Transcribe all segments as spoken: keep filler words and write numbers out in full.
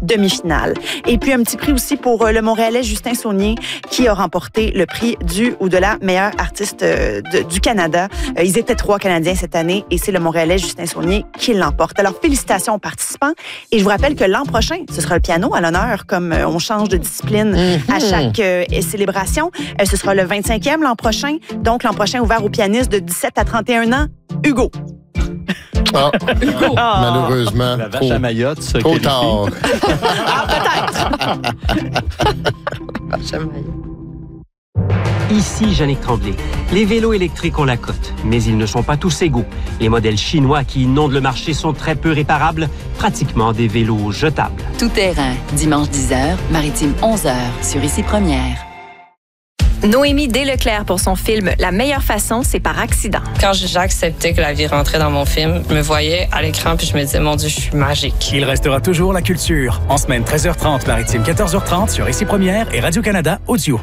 demi-finale. Et puis un petit prix aussi pour le Montréalais Justin Saunier qui a remporté le prix du ou de la meilleure artiste de, du Canada. Ils étaient trois Canadiens cette année et c'est le Montréalais Justin Saunier qui l'emporte. Alors félicitations aux participants et je vous rappelle que l'an prochain, ce sera le piano à l'honneur comme on change de discipline mm-hmm. à chaque euh, célébration. Euh, ce sera le vingt-cinquième l'an prochain. Donc l'an prochain ouvert aux pianistes de dix-sept à trente et un ans. Hugo. Ah, Hugo. Malheureusement. La vache à Mayotte, ça. Trop tard. Ah, peut-être. Vache à Mayotte. Ici, Jannick Tremblay. Les vélos électriques ont la cote, mais ils ne sont pas tous égaux. Les modèles chinois qui inondent le marché sont très peu réparables, pratiquement des vélos jetables. Tout terrain, dimanche dix heures, Maritime onze heures, sur Ici Première. Noémie Desleclerc pour son film « La meilleure façon, c'est par accident ». Quand j'ai accepté que la vie rentrait dans mon film, je me voyais à l'écran puis je me disais « Mon Dieu, je suis magique ». Il restera toujours la culture. En semaine treize heures trente, Maritime quatorze heures trente sur Ici Première et Radio-Canada Audio.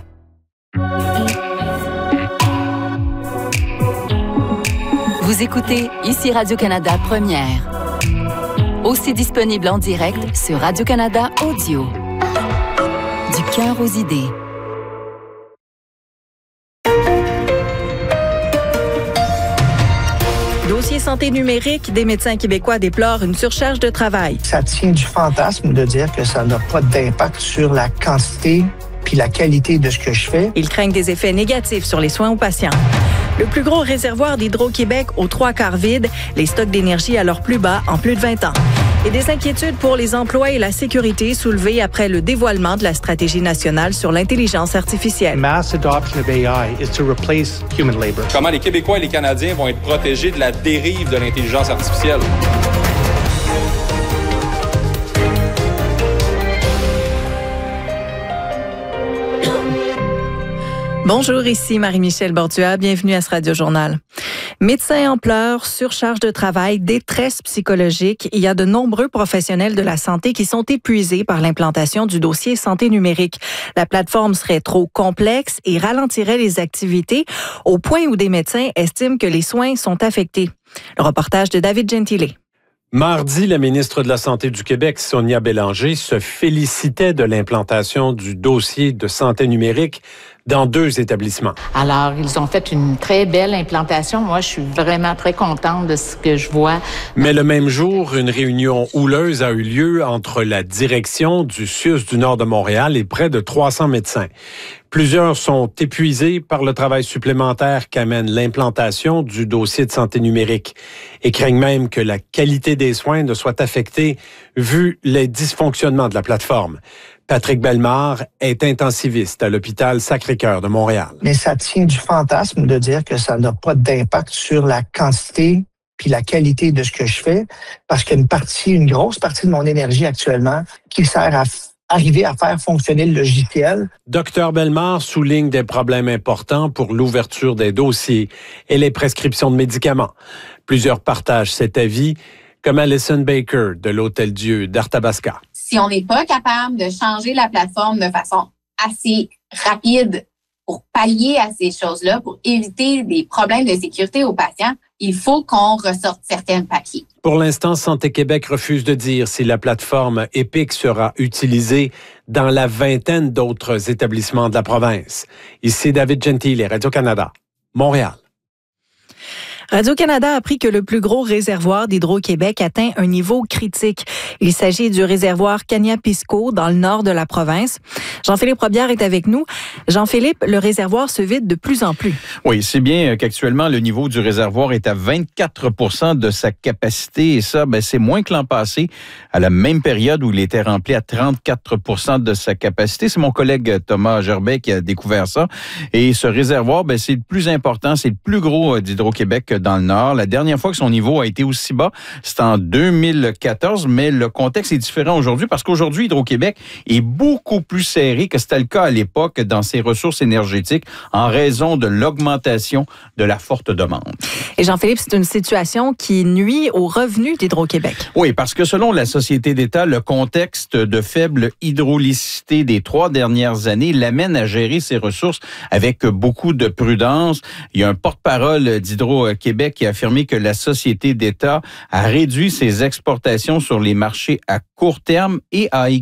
Vous écoutez Ici Radio-Canada Première. Aussi disponible en direct sur Radio-Canada Audio. Du cœur aux idées. Dossier santé numérique, des médecins québécois déplorent une surcharge de travail. Ça tient du fantasme de dire que ça n'a pas d'impact sur la quantité puis la qualité de ce que je fais. Ils craignent des effets négatifs sur les soins aux patients. Le plus gros réservoir d'Hydro-Québec aux trois quarts vide, les stocks d'énergie à leur plus bas en plus de vingt ans. Et des inquiétudes pour les emplois et la sécurité soulevées après le dévoilement de la stratégie nationale sur l'intelligence artificielle. Mass adoption of A I is to replace human labor. Comment les Québécois et les Canadiens vont être protégés de la dérive de l'intelligence artificielle? Bonjour, ici Marie-Michel Bordua. Bienvenue à ce Radio-Journal. Médecins en pleurs, surcharge de travail, détresse psychologique. Il y a de nombreux professionnels de la santé qui sont épuisés par l'implantation du dossier santé numérique. La plateforme serait trop complexe et ralentirait les activités au point où des médecins estiment que les soins sont affectés. Le reportage de David Gentile. Mardi, la ministre de la Santé du Québec, Sonia Bélanger, se félicitait de l'implantation du dossier de santé numérique dans deux établissements. Alors, ils ont fait une très belle implantation. Moi, je suis vraiment très contente de ce que je vois. Mais le même jour, une réunion houleuse a eu lieu entre la direction du C I U S du Nord de Montréal et près de trois cents médecins. Plusieurs sont épuisés par le travail supplémentaire qu'amène l'implantation du dossier de santé numérique et craignent même que la qualité des soins ne soit affectée vu les dysfonctionnements de la plateforme. Patrick Bellemare est intensiviste à l'hôpital Sacré-Cœur de Montréal. Mais ça tient du fantasme de dire que ça n'a pas d'impact sur la quantité puis la qualité de ce que je fais, parce qu'il y a une partie, une grosse partie de mon énergie actuellement qui sert à arriver à faire fonctionner le logiciel. Docteur Bellemare souligne des problèmes importants pour l'ouverture des dossiers et les prescriptions de médicaments. Plusieurs partagent cet avis, comme Alison Baker de l'Hôtel-Dieu d'Arthabasca. Si on n'est pas capable de changer la plateforme de façon assez rapide pour pallier à ces choses-là, pour éviter des problèmes de sécurité aux patients, il faut qu'on ressorte certains papiers. Pour l'instant, Santé Québec refuse de dire si la plateforme Epic sera utilisée dans la vingtaine d'autres établissements de la province. Ici David Gentile, Radio-Canada, Montréal. Radio-Canada a appris que le plus gros réservoir d'Hydro-Québec atteint un niveau critique. Il s'agit du réservoir Cagnapisco dans le nord de la province. Jean-Philippe Robillard est avec nous. Jean-Philippe, le réservoir se vide de plus en plus. Oui, c'est bien qu'actuellement, le niveau du réservoir est à vingt-quatre pour cent de sa capacité et ça, ben, c'est moins que l'an passé, à la même période où il était rempli à trente-quatre pour cent de sa capacité. C'est mon collègue Thomas Gerbet qui a découvert ça. Et ce réservoir, ben, c'est le plus important, c'est le plus gros d'Hydro-Québec dans le Nord. La dernière fois que son niveau a été aussi bas, c'était en deux mille quatorze, mais le contexte est différent aujourd'hui parce qu'aujourd'hui, Hydro-Québec est beaucoup plus serré que c'était le cas à l'époque dans ses ressources énergétiques en raison de l'augmentation de la forte demande. Et Jean-Philippe, c'est une situation qui nuit aux revenus d'Hydro-Québec. Oui, parce que selon la Société d'État, le contexte de faible hydraulicité des trois dernières années l'amène à gérer ses ressources avec beaucoup de prudence. Il y a un porte-parole d'Hydro-Québec qui a affirmé que la Société d'État a réduit ses exportations sur les marchés à court terme et a